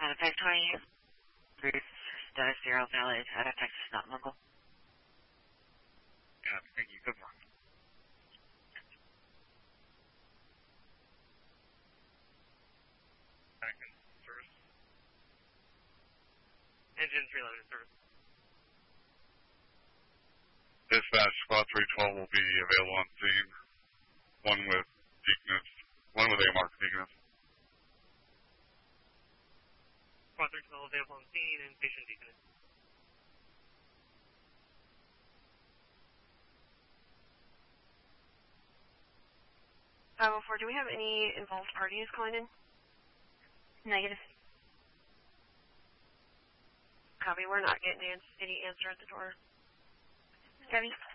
520, status 0, valid, out of Texas, not local. Yeah, thank you. Good morning. Service. Engine 311 service. Dispatch, Squad 312 will be available on scene. One with Deaconess, one with AMARC Deaconess. Squad 312 available on scene and station Deaconess. 504, do we have any involved parties calling in? Negative. Copy, we're not getting any answer at the door. Debbie?